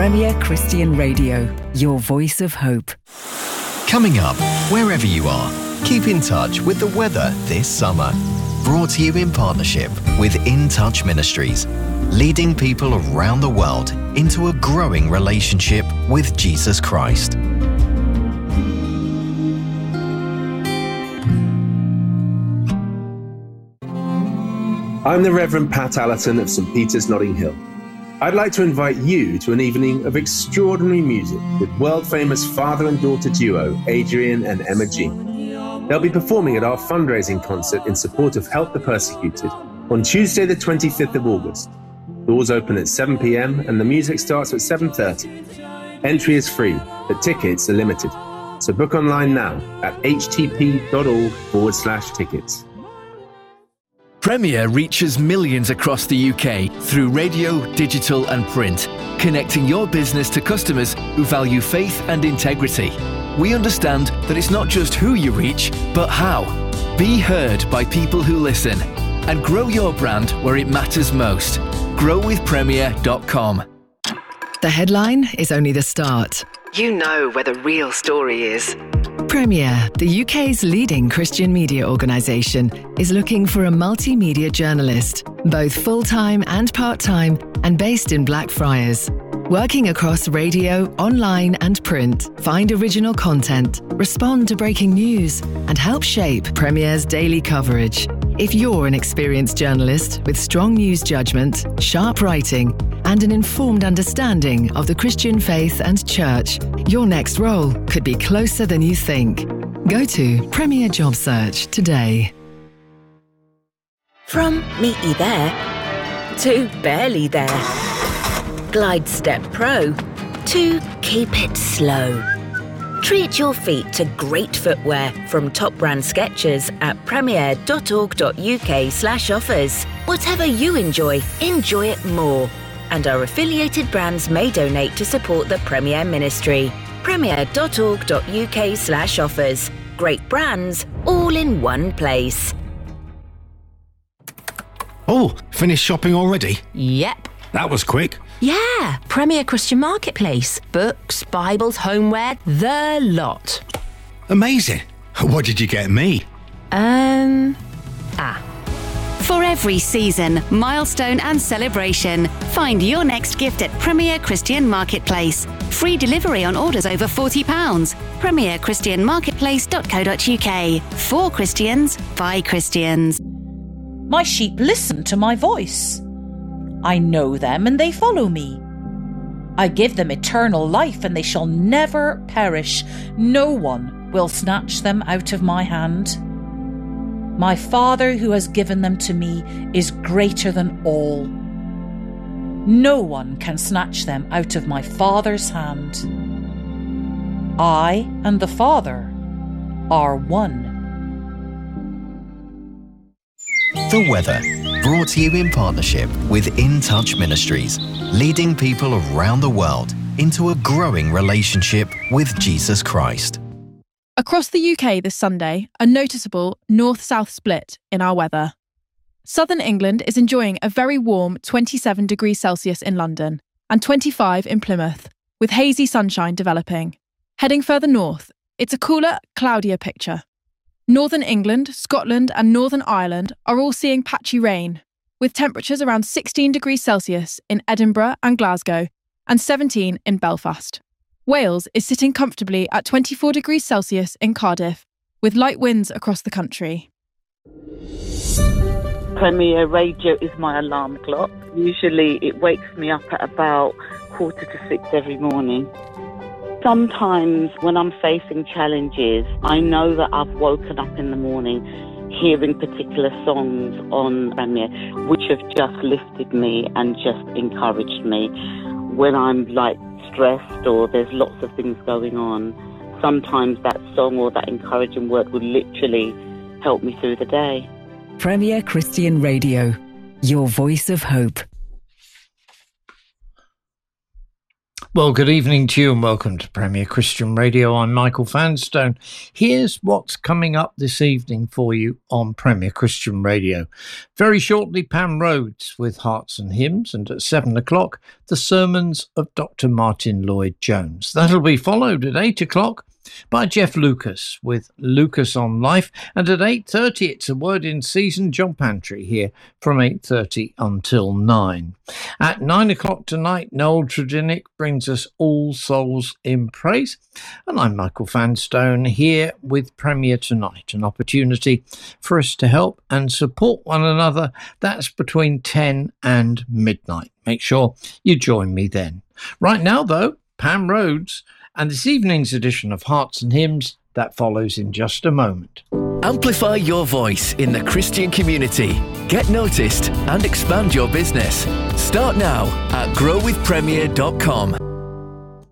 Premier Christian Radio, your voice of hope. Coming up, wherever you are, keep in touch with the weather this summer. Brought to you in partnership with In Touch Ministries, leading people around the world into a growing relationship with Jesus Christ. I'm the Reverend Pat Allerton of St Peter's, Notting Hill. I'd like to invite you to an evening of extraordinary music with world-famous father and daughter duo Adrian and Emma Jean. They'll be performing at our fundraising concert in support of Help the Persecuted on Tuesday the 25th of August. Doors open at 7 p.m. and the music starts at 7:30. Entry is free, but tickets are limited. So book online now at htp.org/tickets. Premier reaches millions across the UK through radio, digital and print, connecting your business to customers who value faith and integrity. We understand that it's not just who you reach, but how. Be heard by people who listen and grow your brand where it matters most. growwithpremier.com. The headline is only the start. You know where the real story is. Premier, the UK's leading Christian media organisation, is looking for a multimedia journalist, both full-time and part-time, and based in Blackfriars. Working across radio, online and print, find original content, respond to breaking news, and help shape Premier's daily coverage. If you're an experienced journalist with strong news judgment, sharp writing, and an informed understanding of the Christian faith and church, your next role could be closer than you think. Go to Premier Job Search today. From neatly there to barely there. Glide Step Pro to keep it slow. Treat your feet to great footwear from top brand Skechers at premier.org.uk/offers. Whatever you enjoy it more. And our affiliated brands may donate to support the Premier Ministry. premier.org.uk/offers. Great brands, all in one place. Oh, finished shopping already? Yep. That was quick. Yeah, Premier Christian Marketplace. Books, Bibles, homeware, the lot. Amazing. What did you get me? For every season, milestone and celebration, find your next gift at Premier Christian Marketplace. Free delivery on orders over £40. premierchristianmarketplace.co.uk. For Christians, by Christians. My sheep listen to my voice. I know them and they follow me. I give them eternal life and they shall never perish. No one will snatch them out of my hand. My Father who has given them to me is greater than all. No one can snatch them out of my Father's hand. I and the Father are one. The weather, brought to you in partnership with In Touch Ministries, leading people around the world into a growing relationship with Jesus Christ. Across the UK this Sunday, a noticeable north-south split in our weather. Southern England is enjoying a very warm 27 degrees Celsius in London and 25 in Plymouth, with hazy sunshine developing. Heading further north, it's a cooler, cloudier picture. Northern England, Scotland and Northern Ireland are all seeing patchy rain, with temperatures around 16 degrees Celsius in Edinburgh and Glasgow and 17 in Belfast. Wales is sitting comfortably at 24 degrees Celsius in Cardiff, with light winds across the country. Premier Radio is my alarm clock. Usually it wakes me up at about 5:45 every morning. Sometimes when I'm facing challenges, I know that I've woken up in the morning hearing particular songs on Premier, which have just lifted me and just encouraged me. When I'm stressed or there's lots of things going on, sometimes that song or that encouraging word will literally help me through the day. Premier Christian Radio, your voice of hope. Well, good evening to you and welcome to Premier Christian Radio. I'm Michael Vanstone. Here's what's coming up this evening for you on Premier Christian Radio. Very shortly, Pam Rhodes with Hearts and Hymns, and at 7 o'clock, the sermons of Dr. Martin Lloyd-Jones. That'll be followed at 8 o'clock by Jeff Lucas with Lucas on Life, and at 8:30 it's a Word in Season. John Pantry here from 8:30 until 9. At 9 o'clock tonight, Noel Tredinnick brings us All Souls in Praise, and I'm Michael Vanstone here with Premier Tonight, an opportunity for us to help and support one another. That's between 10 and midnight. Make sure you join me then. Right now though, Pam Rhodes and this evening's edition of Hearts and Hymns, that follows in just a moment. Amplify your voice in the Christian community. Get noticed and expand your business. Start now at growwithpremier.com.